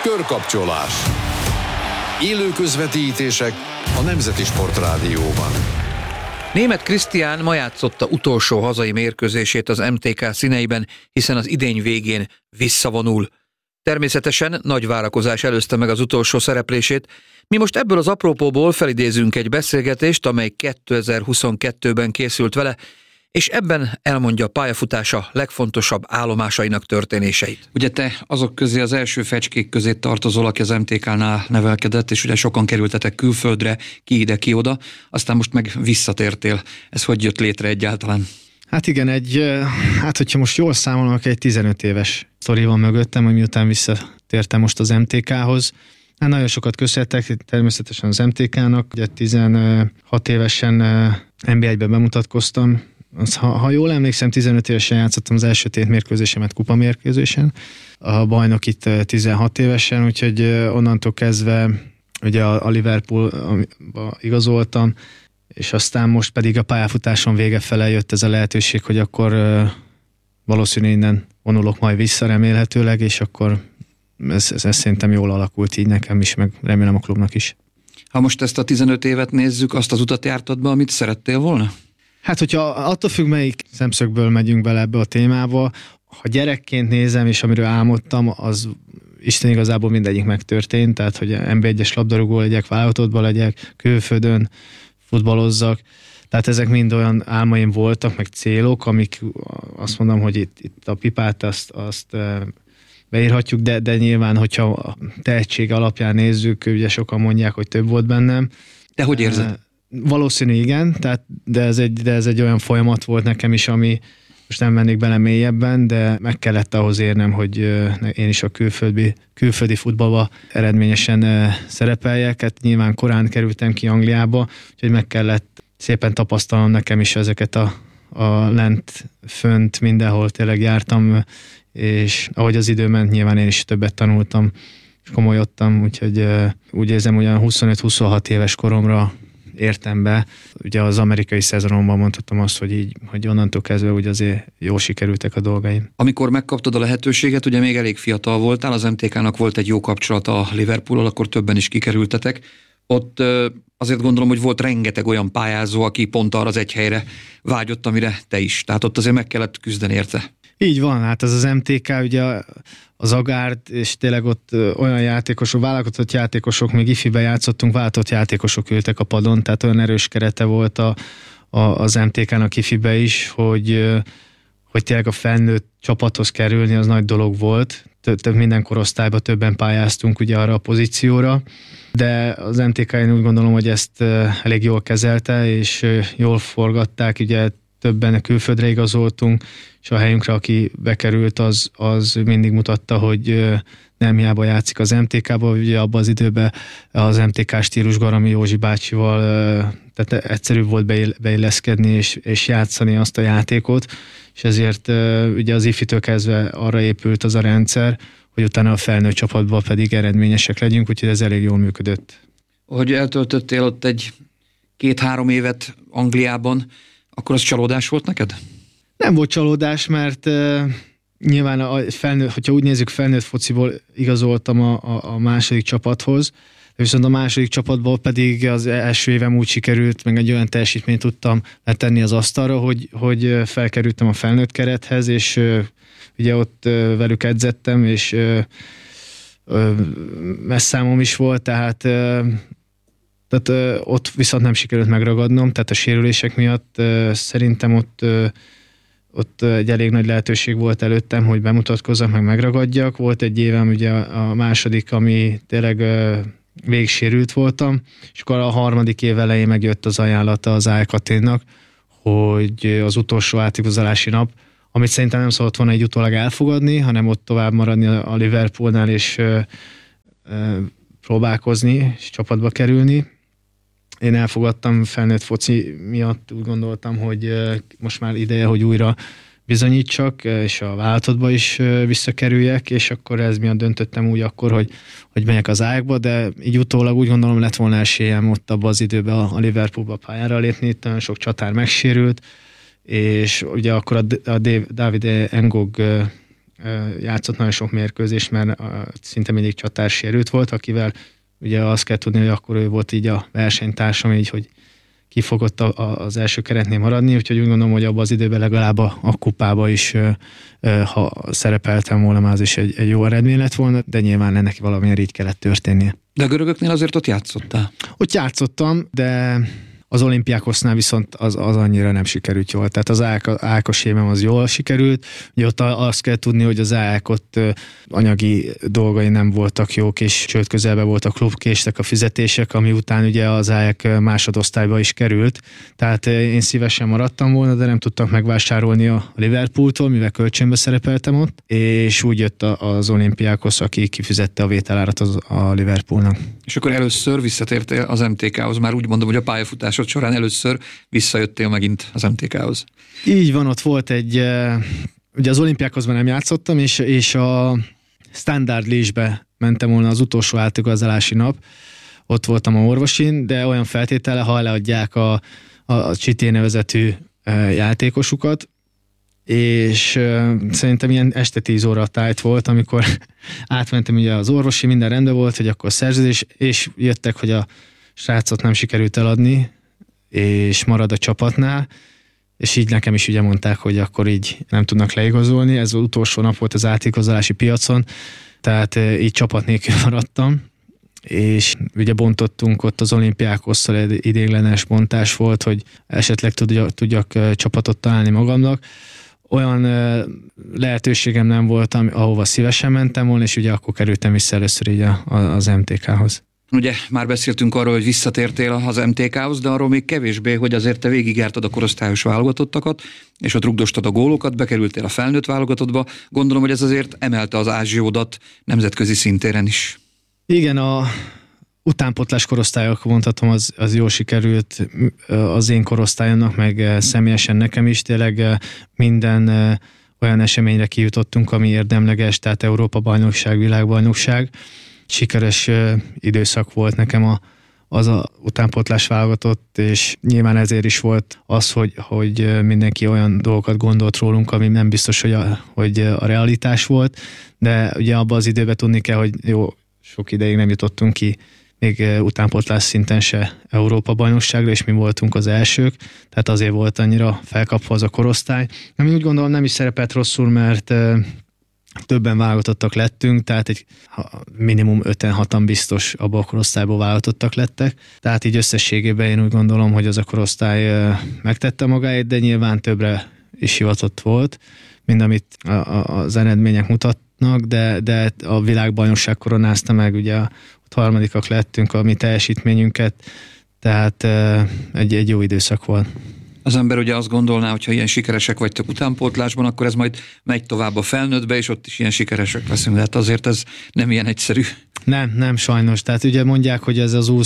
Körkapcsolás. Élő közvetítések a Nemzeti Sportrádióban. Németh Krisztián ma játszotta utolsó hazai mérkőzését az MTK színeiben, hiszen az idény végén visszavonul. Természetesen nagy várakozás előzte meg az utolsó szereplését. Mi most ebből az apropóból felidézünk egy beszélgetést, amely 2022-ben készült vele, és ebben elmondja a pályafutása legfontosabb állomásainak történéseit. Ugye te azok közé, az első fecskék közé tartozol, aki az MTK-nál nevelkedett, és ugye sokan kerültetek külföldre, ki ide, ki oda, aztán most meg visszatértél. Ez hogy jött létre egyáltalán? Hát igen, hogyha most jól számolom, egy 15 éves sztori van mögöttem, hogy miután visszatértem most az MTK-hoz. Hát nagyon sokat köszönhetek természetesen az MTK-nak, ugye 16 évesen NB1-ben bemutatkoztam. Ha jól emlékszem, 15 évesen játszottam az első tétmérkőzésemet kupamérkőzésen, a bajnok itt 16 évesen, úgyhogy onnantól kezdve ugye a Liverpoolba igazoltam, és aztán most pedig a pályafutáson vége fele jött ez a lehetőség, hogy akkor valószínűleg innen vonulok majd vissza remélhetőleg, és akkor ez szerintem jól alakult így nekem is, meg remélem a klubnak is. Ha most ezt a 15 évet nézzük, azt az utat jártad be, amit szerettél volna? Hát, hogyha attól függ, melyik szemszögből megyünk bele ebbe a témába, ha gyerekként nézem, és amiről álmodtam, az Isten igazából mindegyik megtörtént, tehát, hogy NB1-es labdarúgó legyek, válogatottban legyek, külföldön futballozzak, tehát ezek mind olyan álmaim voltak, meg célok, amik azt mondom, hogy itt a pipát azt beírhatjuk, de nyilván, hogyha a tehetség alapján nézzük, ugye sokan mondják, hogy több volt bennem. Te hogy érzed? Valószínű igen, de ez egy olyan folyamat volt nekem is, ami most nem mennék bele mélyebben, de meg kellett ahhoz érnem, hogy én is a külföldi futballba eredményesen szerepeljek. Hát nyilván korán kerültem ki Angliába, úgyhogy meg kellett szépen tapasztalnom nekem is ezeket a lent, fönt, mindenhol tényleg jártam, és ahogy az idő ment, nyilván én is többet tanultam, és komolyodtam, úgyhogy úgy érzem, hogy olyan 25-26 éves koromra értem be. Ugye az amerikai szezonomban mondhatom azt, hogy onnantól kezdve ugye azért jól sikerültek a dolgaim. Amikor megkaptad a lehetőséget, ugye még elég fiatal voltál, az MTK-nak volt egy jó kapcsolata a Liverpool-al, akkor többen is kikerültetek. Ott azért gondolom, hogy volt rengeteg olyan pályázó, aki pont arra az egy helyre vágyott, amire te is. Tehát ott azért meg kellett küzdeni érte. Így van, hát ez az MTK, ugye az Agárd, és tényleg ott olyan játékosok, válogatott játékosok, még ifiben játszottunk, váltott játékosok ültek a padon, tehát olyan erős kerete volt az MTK-nak ifibe is, hogy tényleg a felnőtt csapathoz kerülni, az nagy dolog volt. Minden korosztályban többen pályáztunk ugye arra a pozícióra, de az MTK én úgy gondolom, hogy ezt elég jól kezelte, és jól forgatták, ugye többen külföldre igazoltunk, és a helyünkre, aki bekerült, az mindig mutatta, hogy nem hiába játszik az MTK-ba, ugye abban az időben az MTK stílus Garami Józsi bácsival, tehát egyszerűbb volt beilleszkedni és játszani azt a játékot, és ezért ugye az ifitől kezdve arra épült az a rendszer, hogy utána a felnőtt csapatban pedig eredményesek legyünk, úgyhogy ez elég jól működött. Hogy eltöltöttél ott egy 2-3 évet Angliában, akkor az csalódás volt neked? Nem volt csalódás, mert nyilván hogyha úgy nézzük, felnőtt fociból igazoltam a második csapathoz, viszont a második csapatból pedig az első évem úgy sikerült, meg egy olyan teljesítményt tudtam letenni az asztalra, hogy felkerültem a felnőtt kerethez, és ugye ott velük edzettem, és messzámom is volt, tehát ott viszont nem sikerült megragadnom, tehát a sérülések miatt szerintem ott egy elég nagy lehetőség volt előttem, hogy bemutatkozzak, meg megragadjak. Volt egy évem, ugye a második, ami tényleg végig sérült voltam, és akkor a harmadik év elején megjött az ajánlata az AEK-nak, hogy az utolsó átigazolási nap, amit szerintem nem szabad volna így utólag elfogadni, hanem ott tovább maradni a Liverpoolnál, és próbálkozni, és csapatba kerülni. Én elfogadtam felnőtt foci miatt, úgy gondoltam, hogy most már ideje, hogy újra bizonyítsak, és a válogatottba is visszakerüljek, és akkor ez miatt döntöttem úgy akkor, hogy megyek az AEK-ba, de így utólag úgy gondolom lett volna esélyem ott abban az időben a Liverpoolba pályára lépni, itt nagyon sok csatár megsérült, és ugye akkor a David Ngog játszott nagyon sok mérkőzést, mert szinte mindig csatársérült volt, akivel ugye azt kell tudni, hogy akkor ő volt így a versenytársam, így, hogy ki fogott az első keretnél maradni, úgyhogy úgy gondolom, hogy abban az időben legalább a kupába is, ha szerepeltem volna, már az is egy jó eredmény lett volna, de nyilván ennek valamilyen így kellett történnie. De a görögöknél azért ott játszottál? Ott játszottam, de az Olimpiákosznál viszont az annyira nem sikerült jól. Tehát az Ákos évem az jól sikerült. Ugye ott azt kell tudni, hogy az ott anyagi dolgai nem voltak jók, és sőt közelben volt a klub, késtek a fizetések, ami után ugye az ΑΕΚ másodosztályba is került. Tehát én szívesen maradtam volna, de nem tudtak megvásárolni a Liverpooltól, mivel kölcsönbe szerepeltem ott, és úgy jött az Olimpiákos, aki kifizette a vételárat a Liverpoolnak. És akkor először visszatértél az MTK-hoz, már úgy mondom, hogy a pályafutásod során először visszajöttél megint az MTK-hoz. Így van, ott volt egy, ugye az Olimpiákozban nem játszottam, és a Standard Liège-be mentem volna az utolsó átigazolási nap, ott voltam a orvosin, de olyan feltétele, ha leadják a Csité nevezetű játékosukat, és szerintem ilyen este 10 óra tájt volt, amikor átmentem ugye az orvosi, minden rendben volt, hogy akkor szerződés, és jöttek, hogy a srácot nem sikerült eladni, és marad a csapatnál, és így nekem is ugye mondták, hogy akkor így nem tudnak leigazolni, ez az utolsó nap volt az átigazolási piacon, tehát így csapat nélkül maradtam, és ugye bontottunk ott az Olimpiákosszal, egy ideiglenes bontás volt, hogy esetleg tudjak csapatot találni magamnak. Olyan lehetőségem nem volt, ahova szívesen mentem volna, és ugye akkor kerültem vissza először így az MTK-hoz. Ugye már beszéltünk arról, hogy visszatértél az MTK-hoz, de arról még kevésbé, hogy azért te végigjártad a korosztályos válogatottakat, és ott rugdostad a gólokat, bekerültél a felnőtt válogatottba. Gondolom, hogy ez azért emelte az ázsiódat nemzetközi szintéren is. Igen, a utánpótlás korosztályok, mondhatom, az jól sikerült az én korosztályomnak, meg személyesen nekem is. Tényleg minden olyan eseményre kijutottunk, ami érdemleges, tehát Európa-bajnokság, világbajnokság. Sikeres időszak volt nekem az utánpótlás válogatott, és nyilván ezért is volt az, hogy mindenki olyan dolgokat gondolt rólunk, ami nem biztos, hogy a realitás volt, de ugye abban az időben tudni kell, hogy jó, sok ideig nem jutottunk ki még utánpótlás szinten se Európa-bajnokságra, és mi voltunk az elsők, tehát azért volt annyira felkapva az a korosztály. Ami úgy gondolom nem is szerepelt rosszul, mert többen válogatottak lettünk, tehát egy minimum 5-6-an biztos abban a korosztályból válogatottak lettek. Tehát így összességében én úgy gondolom, hogy az a korosztály megtette magáét, de nyilván többre is hivatott volt, mint amit az eredmények mutatnak, de a világbajnokság koronázta meg, ugye ott harmadikak lettünk a mi teljesítményünket, tehát egy jó időszak volt. Az ember ugye azt gondolná, hogy ha ilyen sikeresek vagytok utánpótlásban, akkor ez majd megy tovább a felnőttbe, és ott is ilyen sikeresek leszünk. De hát azért ez nem ilyen egyszerű. Nem sajnos. Tehát ugye mondják, hogy ez az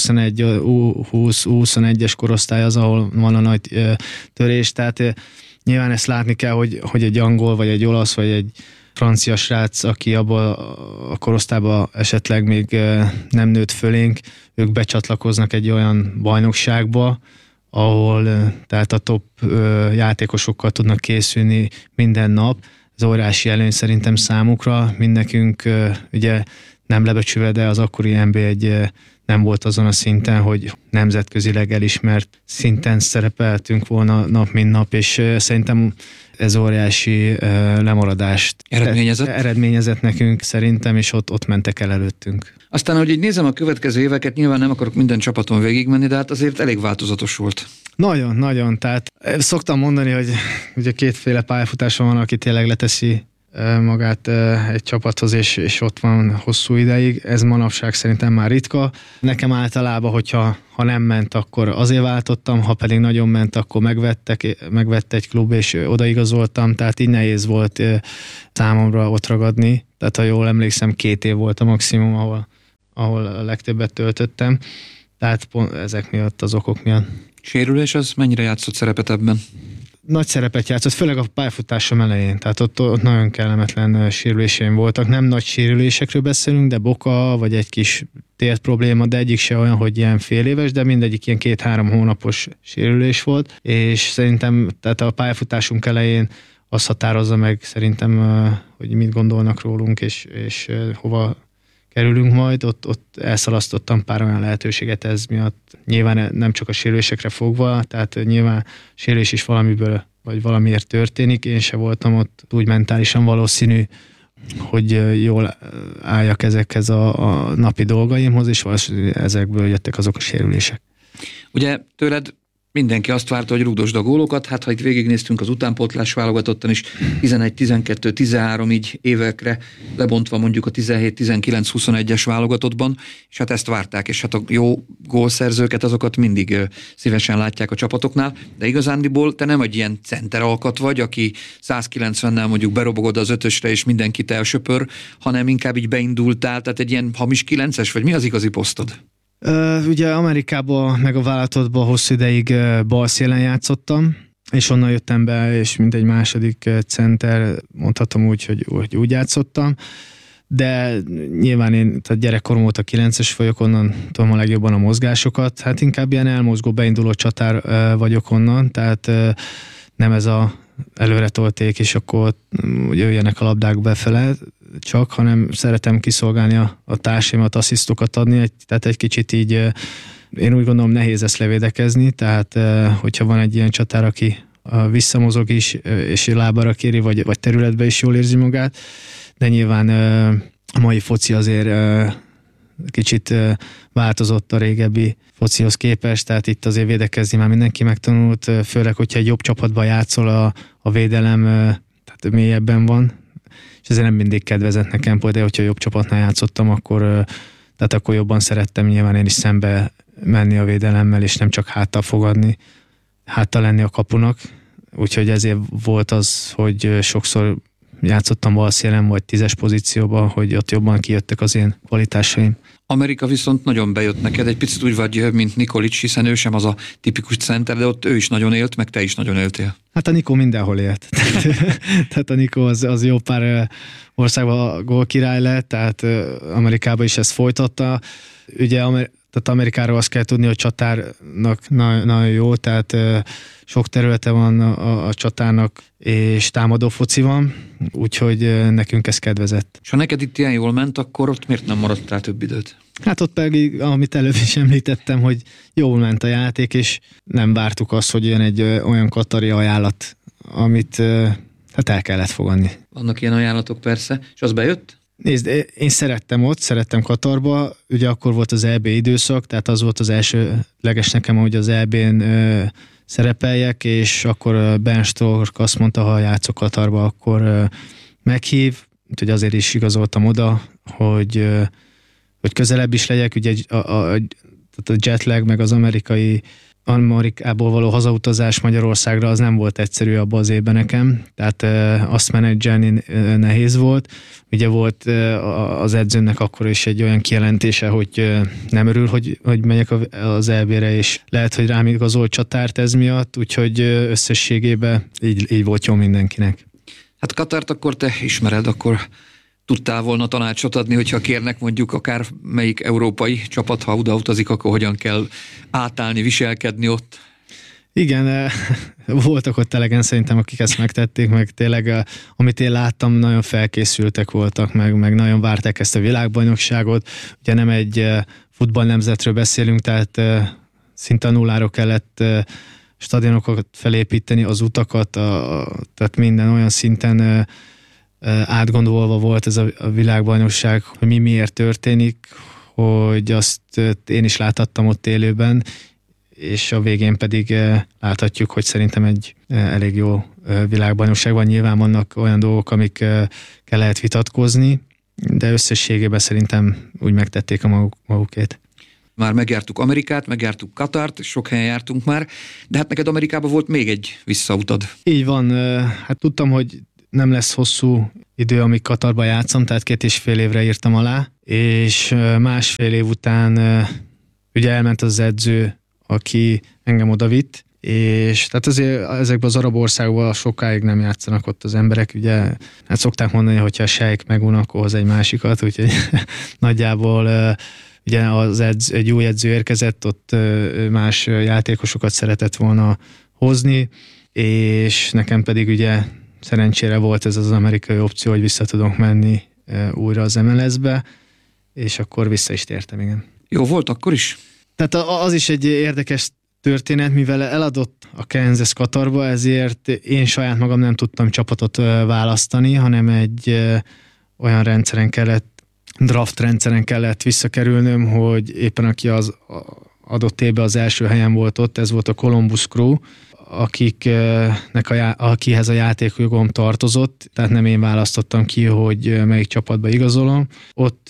U20-21-es korosztály az, ahol van a nagy törés. Tehát nyilván ezt látni kell, hogy egy angol, vagy egy olasz, vagy egy francia srác, aki abban a korosztályban esetleg még nem nőtt fölénk, ők becsatlakoznak egy olyan bajnokságba, ahol tehát a top játékosokkal tudnak készülni minden nap. Ez óriási előny szerintem számukra. Mindnekünk ugye nem lebecsülve, de az akkori NB1 nem volt azon a szinten, hogy nemzetközileg elismert szinten szerepeltünk volna nap mint nap, és szerintem ez óriási lemaradást eredményezett nekünk szerintem, és ott mentek el előttünk. Aztán, hogy így nézem a következő éveket, nyilván nem akarok minden csapaton végigmenni, de hát azért elég változatos volt. Nagyon. Tehát szoktam mondani, hogy ugye kétféle pályafutáson van, aki tényleg leteszi magát egy csapathoz, és ott van hosszú ideig. Ez manapság szerintem már ritka. Nekem általában, hogyha nem ment, akkor azért váltottam, ha pedig nagyon ment, akkor megvett egy klub, és odaigazoltam, tehát így nehéz volt számomra ott ragadni. Tehát ha jól emlékszem, 2 év volt a maximum, ahol a legtöbbet töltöttem. Tehát pont ezek miatt, az okok miatt. Sérülés az mennyire játszott szerepet ebben? Nagy szerepet játszott, főleg a pályafutásom elején, tehát ott nagyon kellemetlen sérüléseim voltak. Nem nagy sérülésekről beszélünk, de boka, vagy egy kis tért probléma, de egyik se olyan, hogy ilyen fél éves, de mindegyik ilyen 2-3 hónapos sérülés volt, és szerintem tehát a pályafutásunk elején az határozza meg szerintem, hogy mit gondolnak rólunk, és hova kerülünk majd. Ott elszalasztottam pár olyan lehetőséget ez miatt. Nyilván nem csak a sérülésekre fogva, tehát nyilván sérülés is valamiből, vagy valamiért történik. Én se voltam ott úgy mentálisan valószínű, hogy jól álljak ezekhez a napi dolgaimhoz, és valószínűleg ezekből jöttek azok a sérülések. Ugye tőled mindenki azt várta, hogy rúgdosd a gólokat, hát ha itt végignéztünk az utánpótlás válogatottan is 11, 12, 13 így évekre lebontva mondjuk a 17, 19, 21-es válogatottban, és hát ezt várták, és hát a jó gólszerzőket azokat mindig szívesen látják a csapatoknál, de igazándiból te nem egy ilyen center alkat vagy, aki 190-nel mondjuk berobogod az ötösre, és mindenkit elsöpör, hanem inkább így beindultál, tehát egy ilyen hamis 9-es, vagy mi az igazi posztod? Ugye Amerikában meg a válogatottban hosszú ideig balszélen játszottam, és onnan jöttem be, és mint egy második center, mondhatom úgy, hogy úgy játszottam, de nyilván én tehát gyerekkorom óta 9-es vagyok, onnan tudom a legjobban a mozgásokat, hát inkább ilyen elmozgó, beinduló csatár vagyok onnan, tehát nem ez a előre tolték, és akkor jöjjenek a labdák befele csak, hanem szeretem kiszolgálni a társaimat, asszisztokat adni, tehát egy kicsit így én úgy gondolom nehéz ezt levédekezni, tehát hogyha van egy ilyen csatár, aki visszamozog is, és lábára kéri, vagy területbe is jól érzi magát, de nyilván a mai foci azért kicsit változott a régebbi focihoz képest, tehát itt azért védekezni már mindenki megtanult, főleg, hogyha egy jobb csapatban játszol, a védelem tehát mélyebben van, és ezért nem mindig kedvezett nekem, például, hogyha jobb csapatnál játszottam, akkor jobban szerettem nyilván én is szembe menni a védelemmel, és nem csak háttal fogadni, háttal lenni a kapunak, úgyhogy ezért volt az, hogy sokszor játszottam balszélen vagy 10-es pozícióban, hogy ott jobban kijöttek az én kvalitásaim. Amerika viszont nagyon bejött neked, egy picit úgy vagy, mint Nikolic, hiszen ő sem az a tipikus center, de ott ő is nagyon élt, meg te is nagyon éltél. Hát a Nikó mindenhol élt. Tehát a Nikó az jó pár országban gólkirály lett, tehát Amerikában is ezt folytatta. Ugye tehát Amerikáról azt kell tudni, hogy csatárnak nagyon jó, tehát sok területe van a csatárnak, és támadó foci van, úgyhogy nekünk ez kedvezett. És ha neked itt ilyen jól ment, akkor ott miért nem maradtál több időt? Hát ott pedig, amit előbb is említettem, hogy jól ment a játék, és nem vártuk azt, hogy jön egy olyan katari ajánlat, amit hát el kellett fogadni. Vannak ilyen ajánlatok persze, és az bejött? Nézd, én szerettem Katarba, ugye akkor volt az EB időszak, tehát az volt az elsőleges nekem, hogy az EB-n szerepeljek, és akkor Ben Stork azt mondta, ha játszok Katarba, akkor meghív, úgyhogy azért is igazoltam oda, hogy közelebb is legyek, ugye a jetlag, meg az Amerikából való hazautazás Magyarországra az nem volt egyszerű abban az évben nekem, tehát azt menedzselni nehéz volt. Ugye volt az edzőnek akkor is egy olyan kijelentése, hogy nem örül, hogy megyek az EB-re, és lehet, hogy rám igazolt csatárt ez miatt, úgyhogy összességében így volt jó mindenkinek. Hát Katart akkor te ismered, akkor tudtál volna tanácsot adni, hogyha kérnek mondjuk akár melyik európai csapat, ha odautazik, akkor hogyan kell átállni, viselkedni ott? Igen, voltak ott elegen szerintem, akik ezt megtették, meg tényleg, amit én láttam, nagyon felkészültek voltak, meg nagyon várták ezt a világbajnokságot. Ugye nem egy futballnemzetről beszélünk, tehát szinte a nulláról kellett stadionokat felépíteni, az utakat, tehát minden olyan szinten átgondolva volt ez a világbajnokság, hogy mi miért történik, hogy azt én is láthattam ott élőben, és a végén pedig láthatjuk, hogy szerintem egy elég jó világbajnokság van. Nyilván vannak olyan dolgok, amikkel lehet vitatkozni, de összességében szerintem úgy megtették a magukét. Már megjártuk Amerikát, megjártuk Katart, sok helyen jártunk már, de hát neked Amerikában volt még egy visszautad. Így van, hát tudtam, hogy nem lesz hosszú idő, amíg Katarban játszom, tehát 2,5 évre írtam alá, és 1,5 év után ugye elment az edző, aki engem odavitt, és tehát azért ezekben az arab országokban sokáig nem játszanak ott az emberek, ugye hát szokták mondani, hogyha a sejk megun, akkor hoz egy másikat, úgyhogy nagyjából ugye egy jó edző érkezett, ott más játékosokat szeretett volna hozni, és nekem pedig ugye szerencsére volt ez az amerikai opció, hogy vissza tudok menni újra az MLS-be, és akkor vissza is tértem, igen. Jó volt akkor is? Tehát az is egy érdekes történet, mivel eladott a Kansas Katarba, ezért én saját magam nem tudtam csapatot választani, hanem egy olyan rendszeren kellett, draft rendszeren kellett visszakerülnöm, hogy éppen aki az adott évben az első helyen volt ott, ez volt a Columbus Crew, akihez a játékjogom tartozott, tehát nem én választottam ki, hogy melyik csapatba igazolom. Ott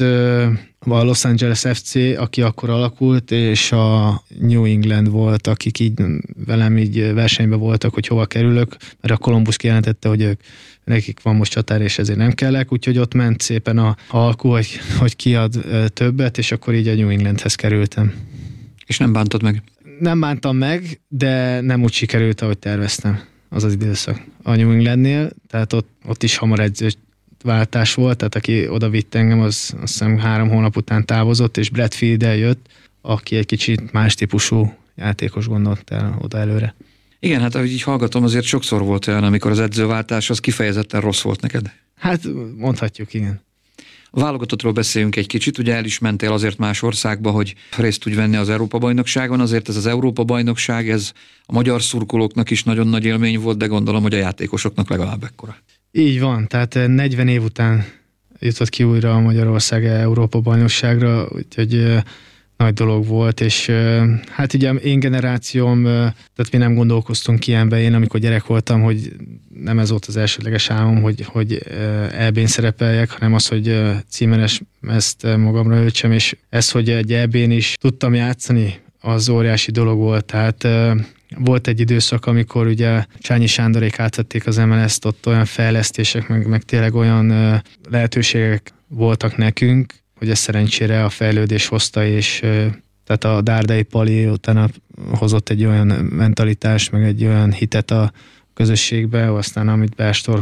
a Los Angeles FC, aki akkor alakult, és a New England volt, akik így velem így versenyben voltak, hogy hova kerülök, mert a Columbus kijelentette, hogy nekik van most csatár, és ezért nem kellek, úgyhogy ott ment szépen a alkú, hogy kiad többet, és akkor így a New Englandhez kerültem. És nem bántad meg? Nem bántam meg, de nem úgy sikerült, ahogy terveztem az időszak a New Englandnél, tehát ott is hamar edzőváltás volt, tehát aki oda vitt engem, azt hiszem 3 hónap után távozott, és Brad Field jött, aki egy kicsit más típusú játékos gondolt el oda előre. Igen, hát ahogy így hallgatom, azért sokszor volt olyan, amikor az edzőváltás az kifejezetten rossz volt neked. Hát mondhatjuk, igen. A válogatottról beszéljünk egy kicsit, ugye el is mentél azért más országba, hogy részt tudj venni az Európa-bajnokságon, azért ez az Európa-bajnokság, ez a magyar szurkolóknak is nagyon nagy élmény volt, de gondolom, hogy a játékosoknak legalább ekkora. Így van, tehát 40 év után jutott ki újra a Magyarország Európa-bajnokságra, úgyhogy nagy dolog volt, és hát ugye én generációm, tehát mi nem gondolkoztunk ilyenbe, én amikor gyerek voltam, hogy nem ez volt az elsődleges álmom, hogy EB-n szerepeljek, hanem az, hogy címeres ezt magamra öltsem, és ez, hogy egy EB-n is tudtam játszani, az óriási dolog volt, tehát volt egy időszak, amikor ugye Csányi Sándorék átvették az MLS-t, ott olyan fejlesztések, meg tényleg olyan lehetőségek voltak nekünk, hogy ez szerencsére a fejlődés hozta, és tehát a Dárdai Pali utána hozott egy olyan mentalitást, meg egy olyan hitet a közösségbe, aztán amit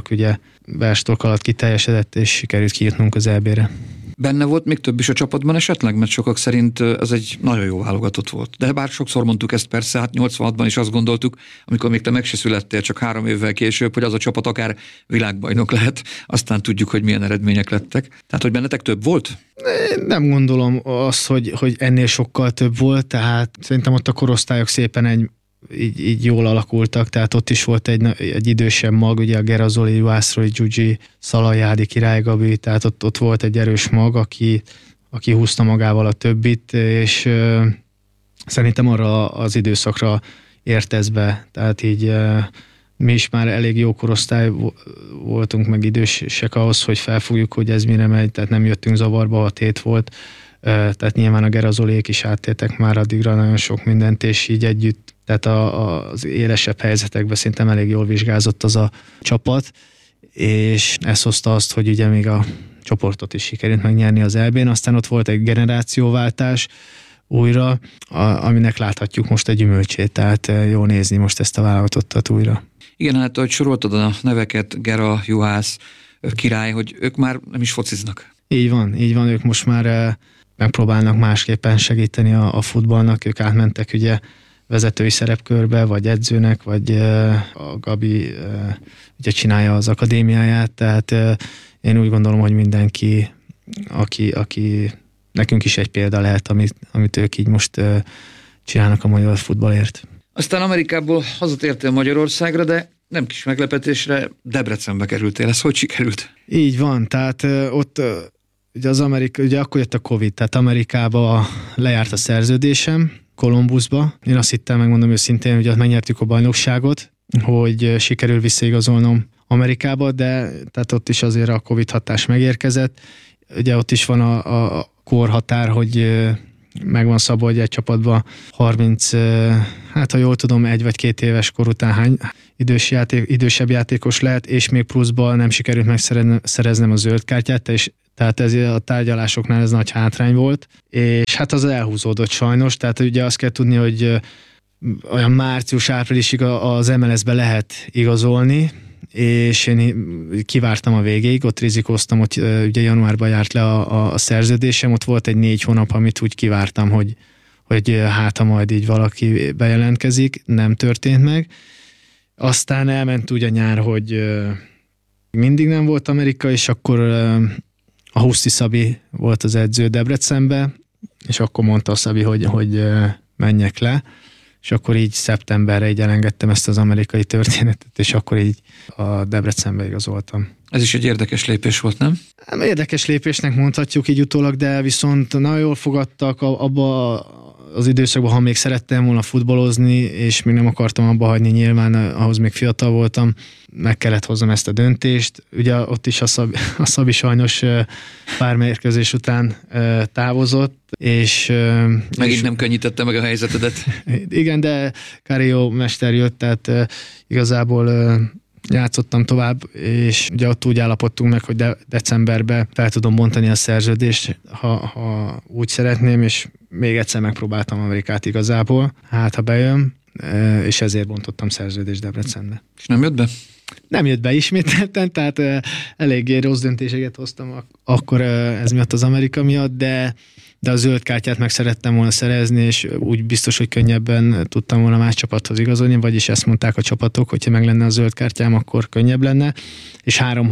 Berstork alatt kiteljesedett, és sikerült kijutnunk az EB-re. Benne volt még több is a csapatban esetleg, mert sokak szerint ez egy nagyon jó válogatott volt. De bár sokszor mondtuk ezt persze, hát 86-ban is azt gondoltuk, amikor még te meg se születtél, csak 3 évvel később, hogy az a csapat akár világbajnok lehet, aztán tudjuk, hogy milyen eredmények lettek. Tehát, hogy bennetek több volt? Nem gondolom azt, hogy ennél sokkal több volt, tehát szerintem ott a korosztályok szépen így jól alakultak, tehát ott is volt egy idősebb mag, ugye a Gerazoli, Juászról, Gyugyi, Szalajádi, Király Gabi, tehát ott volt egy erős mag, aki húzta magával a többit, és szerintem arra az időszakra értesz be, tehát így mi is már elég jó korosztály voltunk, meg idősek ahhoz, hogy felfogjuk, hogy ez mire megy, tehát nem jöttünk zavarba, a tét volt, tehát nyilván a Gerazolék is áttértek már addigra nagyon sok mindent, és így együtt, tehát az élesebb helyzetekben szerintem elég jól vizsgázott az a csapat, és ez hozta azt, hogy ugye még a csoportot is sikerült megnyerni az EB-n, aztán ott volt egy generációváltás újra, aminek láthatjuk most egy gyümölcsét, tehát jó nézni most ezt a válogatottat újra. Igen, hát ahogy soroltad a neveket, Gera, Juhász, Király, hogy ők már nem is fociznak. Így van, ők most már megpróbálnak másképpen segíteni a futballnak, ők átmentek ugye vezetői szerepkörbe, vagy edzőnek, vagy a Gabi ugye csinálja az akadémiáját, tehát én úgy gondolom, hogy mindenki, aki nekünk is egy példa lehet, amit ők így most csinálnak a magyar futballért. Aztán Amerikából hazatértél Magyarországra, de nem kis meglepetésre Debrecenbe kerültél. Ez hogy sikerült? Így van, tehát ott ugye akkor jött a Covid, tehát Amerikába lejárt a szerződésem, Columbusba. Én azt hittem, megmondom őszintén, hogy megnyertük a bajnokságot, hogy sikerül visszaigazolnom Amerikába, de tehát ott is azért a Covid hatás megérkezett. Ugye ott is van a korhatár, hogy meg van szabva, hogy egy csapatban 30, hát ha jól tudom, 1 vagy 2 éves kor után hány idősebb játékos lehet, és még pluszban nem sikerült megszereznem a zöld kártyát, és tehát ez a tárgyalásoknál ez nagy hátrány volt, és hát az elhúzódott sajnos, tehát ugye azt kell tudni, hogy olyan március-áprilisig az MLS-be lehet igazolni, és én kivártam a végéig, ott rizikóztam, hogy ugye januárban járt le a szerződésem, ott volt egy 4 hónap, amit úgy kivártam, hogy hát ha majd így valaki bejelentkezik, nem történt meg. Aztán elment úgy a nyár, hogy mindig nem volt Amerika, és akkor a Huszti Szabi volt az edző Debrecenbe, és akkor mondta a Szabi, hogy menjek le, és akkor így szeptemberre így elengedtem ezt az amerikai történetet, és akkor így a Debrecenbe igazoltam. Ez is egy érdekes lépés volt, nem? Érdekes lépésnek mondhatjuk így utólag, de viszont nagyon jól fogadtak abba az időszakban, ha még szerettem volna futballozni, és még nem akartam abba hagyni, nyilván ahhoz még fiatal voltam, meg kellett hoznom ezt a döntést. Ugye ott is a Szabi sajnos pár mérkőzés után távozott, és... Megint nem könnyítette meg a helyzetedet. Igen, de Carillo mester jött, tehát igazából játszottam tovább, és ugye ott úgy állapodtunk meg, hogy decemberben fel tudom bontani a szerződést, ha úgy szeretném, és még egyszer megpróbáltam Amerikát igazából, hát ha bejön, és ezért bontottam szerződést Debrecenbe. És nem jött be? Nem jött be ismételten, tehát eléggé rossz döntéseket hoztam akkor ez miatt, az Amerika miatt, de a zöld kártyát meg szerettem volna szerezni, és úgy biztos, hogy könnyebben tudtam volna más csapathoz igazolni, vagyis ezt mondták a csapatok, hogyha meg lenne a zöld kártyám, akkor könnyebb lenne, és 3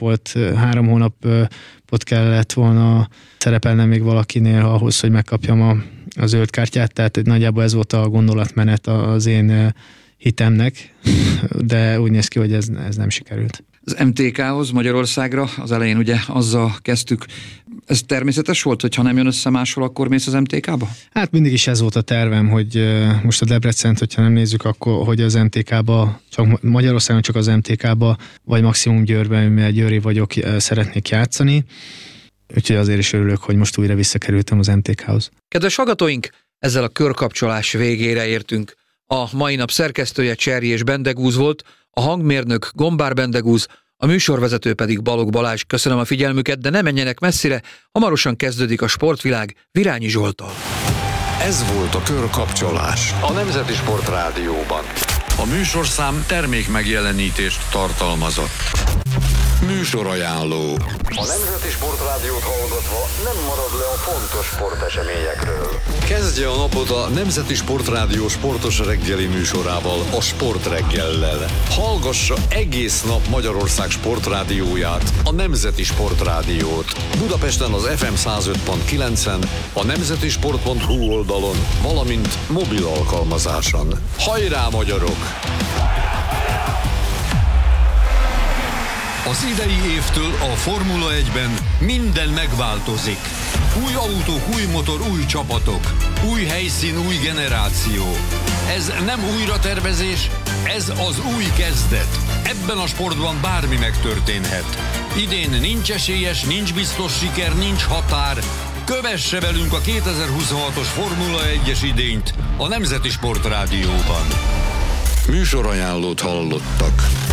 hónapot kellett volna szerepelnem még valakinél ahhoz, hogy megkapjam a zöld kártyát, tehát nagyjából ez volt a gondolatmenet az én hitemnek, de úgy néz ki, hogy ez nem sikerült. Az MTK-hoz, Magyarországra, az elején ugye azzal kezdtük. Ez természetes volt, hogy ha nem jön össze máshol, akkor mész az MTK-ba? Hát mindig is ez volt a tervem, hogy most a Debrecent, hogyha nem nézzük, akkor hogy az MTK-ba, csak Magyarországon csak az MTK-ba, vagy maximum Győrben, mivel győri vagyok, szeretnék játszani. Úgyhogy azért is örülök, hogy most újra visszakerültem az MTK-hoz. Kedves hallgatóink, ezzel a körkapcsolás végére értünk. A mai nap szerkesztője Cserjés Bendegúz volt, a hangmérnök Gombár Bendegúz, a műsorvezető pedig Balogh Balázs. Köszönöm a figyelmüket, de ne menjenek messzire, hamarosan kezdődik a Sportvilág Virányi Zsolttal. Ez volt a Körkapcsolás a Nemzeti Sport Rádióban. A műsorszám termék megjelenítést tartalmazott. Műsorajánló. A Nemzeti Sport Rádiót hallgatva nem marad le a fontos sporteseményekről. Kezdje a napot a Nemzeti Sport Rádió sportos reggeli műsorával, a Sportreggellel. Hallgassa egész nap Magyarország sportrádióját, a Nemzeti Sport Rádiót. Budapesten az FM 105.9-en, a nemzetisport.hu oldalon, valamint mobil alkalmazáson. Hajrá, magyarok! Az idei évtől a Formula 1-ben minden megváltozik. Új autók, új motor, új csapatok. Új helyszín, új generáció. Ez nem újratervezés, ez az új kezdet. Ebben a sportban bármi megtörténhet. Idén nincs esélyes, nincs biztos siker, nincs határ. Kövesse velünk a 2026-os Formula 1-es idényt a Nemzeti Sport Rádióban. Műsorajánlót hallottak.